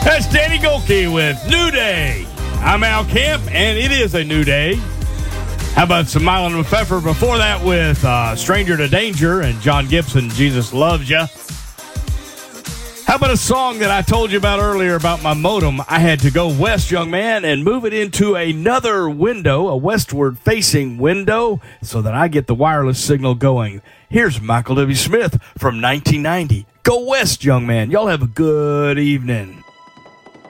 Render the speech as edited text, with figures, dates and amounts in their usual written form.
That's Danny Golke with New Day. I'm Al Kemp, and it is a new day. How about some Mylon and Pfeffer before that with Stranger to Danger and John Gibson, Jesus Loves Ya. How about a song that I told you about earlier about my modem? I had to go west, young man, and move it into another window, a westward-facing window, so that I get the wireless signal going. Here's Michael W. Smith from 1990. Go west, young man. Y'all have a good evening.